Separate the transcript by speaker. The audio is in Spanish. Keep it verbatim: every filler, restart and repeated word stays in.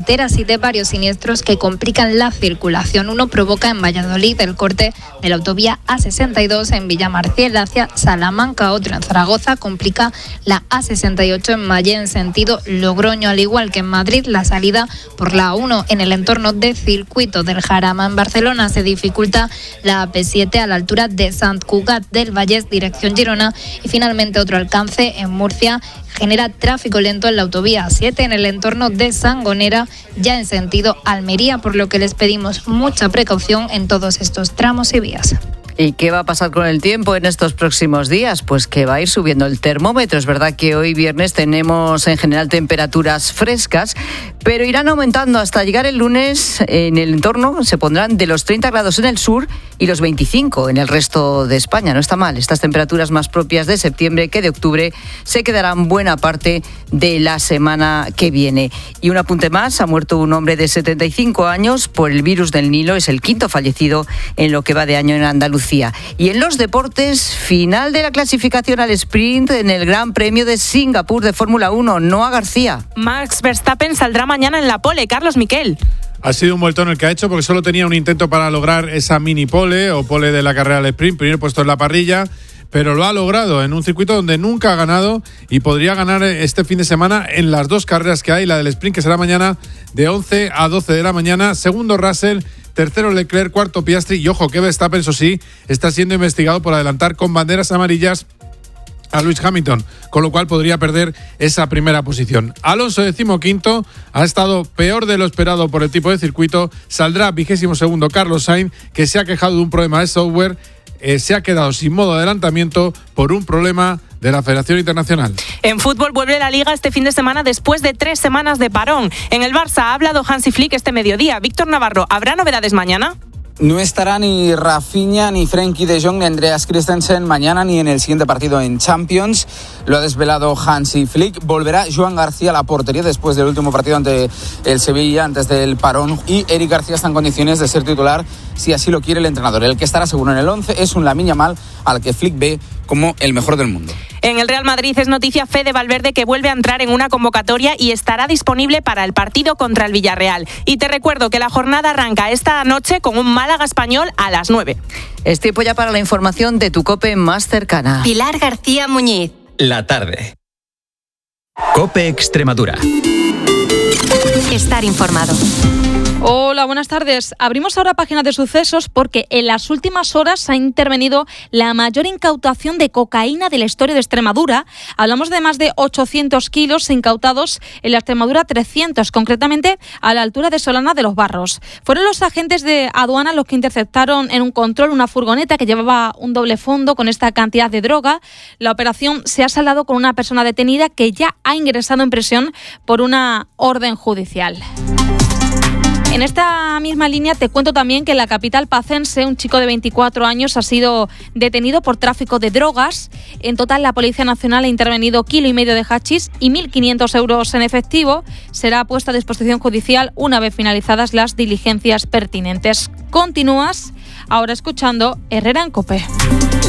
Speaker 1: carreteras y de varios siniestros que complican la circulación. Uno provoca en Valladolid el corte de la autovía A sesenta y dos en Villamarciel hacia Salamanca. Otro en Zaragoza complica la A sesenta y ocho en Malle en sentido Logroño, al igual que en Madrid la salida por la A uno en el entorno de Circuito del Jarama. En Barcelona se dificulta la A P siete a la altura de Sant Cugat del Vallès, dirección Girona, y finalmente otro alcance en Murcia genera tráfico lento en la autovía A siete en el entorno de Sangonera, ya en sentido Almería, por lo que les pedimos mucha precaución en todos estos tramos y vías.
Speaker 2: ¿Y qué va a pasar con el tiempo en estos próximos días? Pues que va a ir subiendo el termómetro. Es verdad que hoy viernes tenemos en general temperaturas frescas, pero irán aumentando hasta llegar el lunes. En el entorno se pondrán de los treinta grados en el sur y los veinticinco en el resto de España. No está mal. Estas temperaturas más propias de septiembre que de octubre se quedarán buena parte de la semana que viene. Y un apunte más, ha muerto un hombre de setenta y cinco años por el virus del Nilo. Es el quinto fallecido en lo que va de año en Andalucía. Y en los deportes, final de la clasificación al sprint en el Gran Premio de Singapur de Fórmula uno. Noa García.
Speaker 3: Max Verstappen saldrá mañana en la pole. Carlos Miquel.
Speaker 4: Ha sido un vueltón el que ha hecho porque solo tenía un intento para lograr esa mini pole o pole de la carrera al sprint, primer puesto en la parrilla, pero lo ha logrado en un circuito donde nunca ha ganado y podría ganar este fin de semana en las dos carreras que hay, la del sprint que será mañana de once a doce de la mañana. Segundo Russell, tercero Leclerc, cuarto Piastri y ojo que Verstappen, eso sí, está siendo investigado por adelantar con banderas amarillas a Lewis Hamilton, con lo cual podría perder esa primera posición. Alonso, decimoquinto, ha estado peor de lo esperado por el tipo de circuito. Saldrá vigésimo segundo Carlos Sainz, que se ha quejado de un problema de software. Eh, se ha quedado sin modo de adelantamiento por un problema de la Federación Internacional.
Speaker 3: En fútbol vuelve la Liga este fin de semana después de tres semanas de parón. En el Barça ha hablado Hansi Flick este mediodía. Víctor Navarro, ¿habrá novedades mañana?
Speaker 5: No estará ni Rafinha, ni Frenkie de Jong, ni Andreas Christensen mañana ni en el siguiente partido en Champions. Lo ha desvelado Hansi Flick. Volverá Joan García a la portería después del último partido ante el Sevilla, antes del parón. Y Eric García está en condiciones de ser titular si así lo quiere el entrenador. El que estará seguro en el once es un Lamine Yamal, al que Flick ve como el mejor del mundo.
Speaker 3: En el Real Madrid es noticia Fede Valverde, que vuelve a entrar en una convocatoria y estará disponible para el partido contra el Villarreal. Y te recuerdo que la jornada arranca esta noche con un Málaga Español a las nueve.
Speaker 2: Es tiempo ya para la información de tu COPE más cercana.
Speaker 6: Pilar García Muñiz.
Speaker 7: La tarde. COPE Extremadura.
Speaker 6: Estar informado.
Speaker 8: Hola, buenas tardes. Abrimos ahora página de sucesos porque en las últimas horas ha intervenido la mayor incautación de cocaína de la historia de Extremadura. Hablamos de más de ochocientos kilos incautados, en la Extremadura trescientos, concretamente a la altura de Solana de los Barros. Fueron los agentes de aduana los que interceptaron en un control una furgoneta que llevaba un doble fondo con esta cantidad de droga. La operación se ha saldado con una persona detenida que ya ha ingresado en prisión por una orden judicial. En esta misma línea te cuento también que en la capital pacense un chico de veinticuatro años ha sido detenido por tráfico de drogas. En total la Policía Nacional ha intervenido kilo y medio de hachís y mil quinientos euros en efectivo. Será puesta a disposición judicial una vez finalizadas las diligencias pertinentes. Continúas ahora escuchando Herrera en COPE.